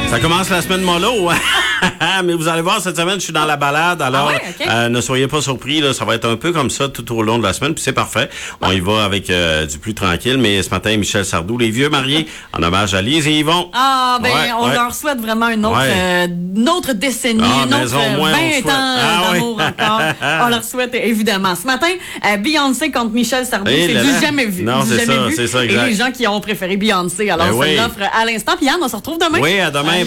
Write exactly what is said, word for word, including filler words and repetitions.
Ça commence la semaine mollo, hein? Mais vous allez voir, cette semaine, je suis dans la balade, alors ah ouais, okay. euh, ne soyez pas surpris, là, ça va être un peu comme ça tout au long de la semaine, puis c'est parfait. Bon. On y va avec euh, du plus tranquille, mais ce matin, Michel Sardou, les vieux mariés, en hommage à Lise et Yvon. Ah, ben, ouais, on ouais. leur souhaite vraiment une autre, ouais. euh, une autre décennie, ah, une autre au moins, vingt ans ah, d'amour oui. encore. On leur souhaite, évidemment. Ce matin, euh, Beyoncé contre Michel Sardou, et c'est là du là. jamais vu. Non, du c'est jamais ça, vu. c'est ça, exact. Et les gens qui ont préféré Beyoncé, alors ben ça oui. l'offre à l'instant. Puis Yann, on se retrouve demain. Oui, à demain.